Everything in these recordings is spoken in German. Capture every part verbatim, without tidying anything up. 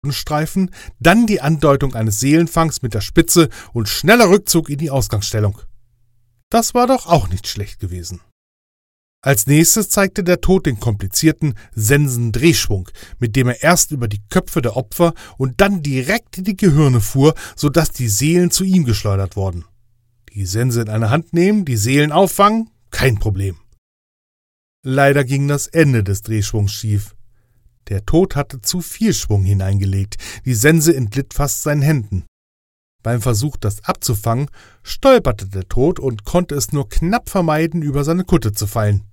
Streifen, dann die Andeutung eines Seelenfangs mit der Spitze und schneller Rückzug in die Ausgangsstellung. Das war doch auch nicht schlecht gewesen. Als nächstes zeigte der Tod den komplizierten Sensendrehschwung, mit dem er erst über die Köpfe der Opfer und dann direkt in die Gehirne fuhr, sodass die Seelen zu ihm geschleudert wurden. Die Sense in eine Hand nehmen, die Seelen auffangen, kein Problem. Leider ging das Ende des Drehschwungs schief. Der Tod hatte zu viel Schwung hineingelegt, die Sense entglitt fast seinen Händen. Beim Versuch, das abzufangen, stolperte der Tod und konnte es nur knapp vermeiden, über seine Kutte zu fallen.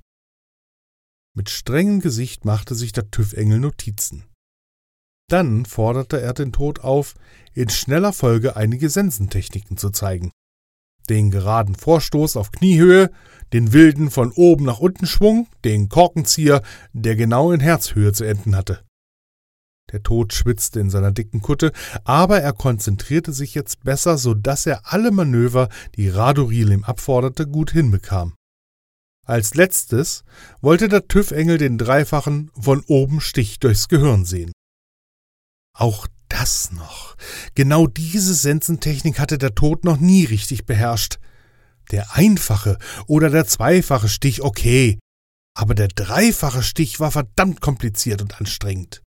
Mit strengem Gesicht machte sich der TÜV-Engel Notizen. Dann forderte er den Tod auf, in schneller Folge einige Sensentechniken zu zeigen. Den geraden Vorstoß auf Kniehöhe, den wilden von oben nach unten Schwung, den Korkenzieher, der genau in Herzhöhe zu enden hatte. Der Tod schwitzte in seiner dicken Kutte, aber er konzentrierte sich jetzt besser, so dass er alle Manöver, die Radoril ihm abforderte, gut hinbekam. Als letztes wollte der TÜV-Engel den dreifachen von oben Stich durchs Gehirn sehen. Auch das noch. Genau diese Sensentechnik hatte der Tod noch nie richtig beherrscht. Der einfache oder der zweifache Stich okay, aber der dreifache Stich war verdammt kompliziert und anstrengend.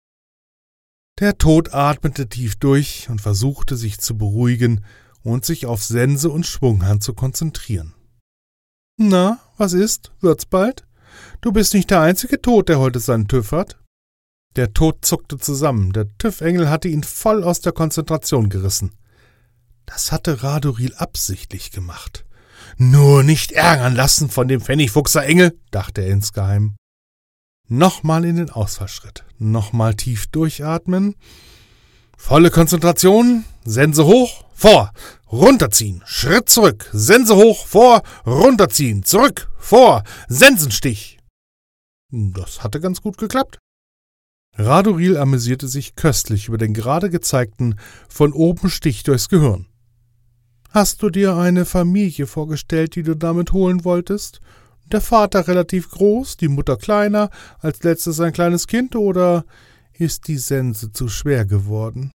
Der Tod atmete tief durch und versuchte, sich zu beruhigen und sich auf Sense und Schwunghand zu konzentrieren. »Na, was ist? Wird's bald? Du bist nicht der einzige Tod, der heute seinen TÜV hat.« Der Tod zuckte zusammen, der TÜV-Engel hatte ihn voll aus der Konzentration gerissen. Das hatte Radoril absichtlich gemacht. »Nur nicht ärgern lassen von dem Pfennigfuchser Engel«, dachte er insgeheim. Nochmal in den Ausfallschritt, nochmal tief durchatmen, volle Konzentration, Sense hoch, vor, runterziehen, Schritt zurück, Sense hoch, vor, runterziehen, zurück, vor, Sensenstich. Das hatte ganz gut geklappt. Radoril amüsierte sich köstlich über den gerade gezeigten von oben Stich durchs Gehirn. »Hast du dir eine Familie vorgestellt, die du damit holen wolltest? Der Vater relativ groß, die Mutter kleiner, als letztes ein kleines Kind, oder ist die Sense zu schwer geworden?«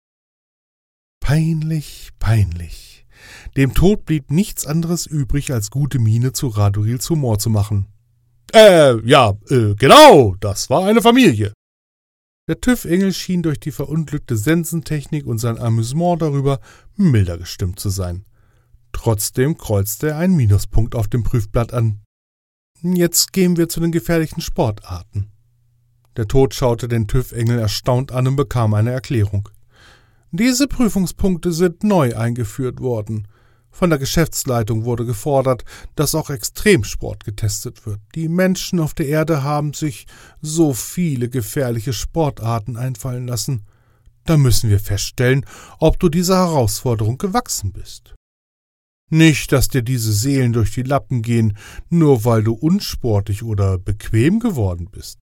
Peinlich, peinlich. Dem Tod blieb nichts anderes übrig, als gute Miene zu Radorils Humor zu machen. »Äh, ja, äh, genau, das war eine Familie.« Der TÜV-Engel schien durch die verunglückte Sensentechnik und sein Amüsement darüber milder gestimmt zu sein. Trotzdem kreuzte er einen Minuspunkt auf dem Prüfblatt an. »Jetzt gehen wir zu den gefährlichen Sportarten.« Der Tod schaute den TÜV-Engel erstaunt an und bekam eine Erklärung. »Diese Prüfungspunkte sind neu eingeführt worden. Von der Geschäftsleitung wurde gefordert, dass auch Extremsport getestet wird. Die Menschen auf der Erde haben sich so viele gefährliche Sportarten einfallen lassen. Da müssen wir feststellen, ob du dieser Herausforderung gewachsen bist. Nicht, dass dir diese Seelen durch die Lappen gehen, nur weil du unsportlich oder bequem geworden bist.«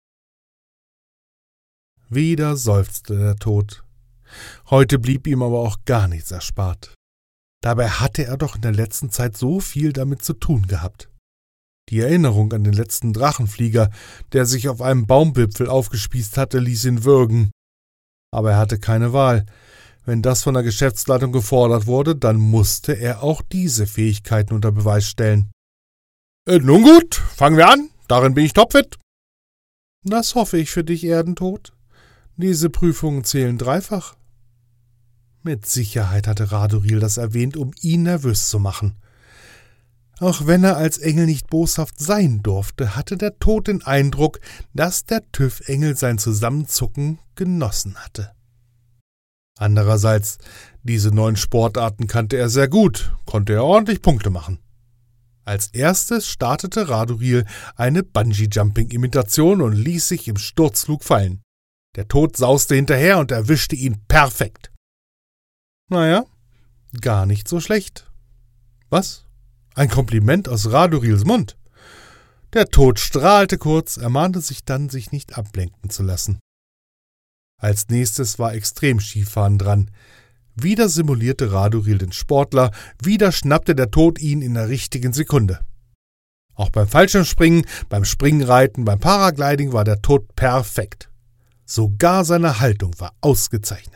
Wieder seufzte der Tod. Heute blieb ihm aber auch gar nichts erspart. Dabei hatte er doch in der letzten Zeit so viel damit zu tun gehabt. Die Erinnerung an den letzten Drachenflieger, der sich auf einem Baumwipfel aufgespießt hatte, ließ ihn würgen. Aber er hatte keine Wahl. Wenn das von der Geschäftsleitung gefordert wurde, dann musste er auch diese Fähigkeiten unter Beweis stellen. Äh, »Nun gut, fangen wir an. Darin bin ich topfit.« »Das hoffe ich für dich, Erdentod. Diese Prüfungen zählen dreifach.« Mit Sicherheit hatte Radoril das erwähnt, um ihn nervös zu machen. Auch wenn er als Engel nicht boshaft sein durfte, hatte der Tod den Eindruck, dass der TÜV-Engel sein Zusammenzucken genossen hatte. Andererseits, diese neuen Sportarten kannte er sehr gut, konnte er ordentlich Punkte machen. Als erstes startete Radoril eine Bungee-Jumping-Imitation und ließ sich im Sturzflug fallen. Der Tod sauste hinterher und erwischte ihn perfekt. Naja, gar nicht so schlecht. Was? Ein Kompliment aus Radorils Mund? Der Tod strahlte kurz, ermahnte sich dann, sich nicht ablenken zu lassen. Als nächstes war Extremskifahren dran. Wieder simulierte Radoril den Sportler, wieder schnappte der Tod ihn in der richtigen Sekunde. Auch beim Fallschirmspringen, beim Springreiten, beim Paragliding war der Tod perfekt. Sogar seine Haltung war ausgezeichnet.